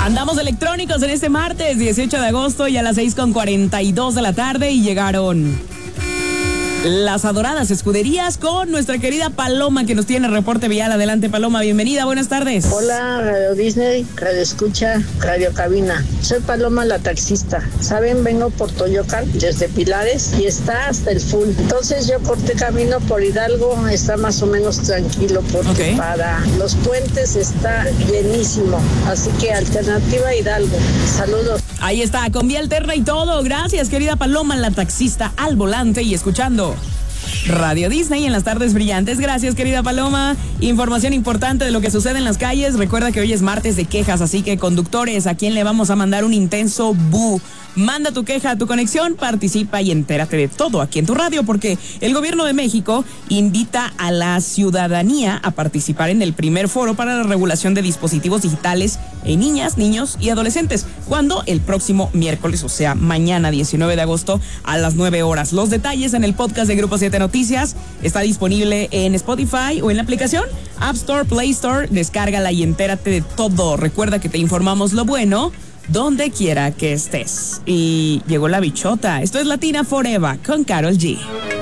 Andamos electrónicos en este martes 18 de agosto y a las 6:42 de la tarde y llegaron las adoradas escuderías con nuestra querida Paloma que nos tiene el reporte vial. Adelante, Paloma, bienvenida, buenas tardes. Hola, Radio Disney, Radio Escucha, Radio Cabina. Soy Paloma la taxista. Saben, vengo por Toyocan desde Pilares y está hasta el full. Entonces yo corté camino por Hidalgo, está más o menos tranquilo porque para los puentes está llenísimo. Así que alternativa Hidalgo. Saludos. Ahí está, con vía alterna y todo. Gracias, querida Paloma, la taxista al volante y escuchando Radio Disney en las tardes brillantes. Gracias, querida Paloma. Información importante de lo que sucede en las calles. Recuerda que hoy es martes de quejas, así que conductores, ¿a quién le vamos a mandar un intenso bu? Manda tu queja a tu conexión, participa y entérate de todo aquí en tu radio, porque el gobierno de México invita a la ciudadanía a participar en el primer foro para la regulación de dispositivos digitales en niñas, niños y adolescentes, cuando el próximo miércoles, o sea, mañana 19 de agosto a las 9 horas. Los detalles en el podcast de Grupo 7 Noticias. Está disponible en Spotify o en la aplicación App Store, Play Store. Descárgala y entérate de todo. Recuerda que te informamos lo bueno donde quiera que estés. Y llegó la bichota. Esto es Latina Forever con Karol G.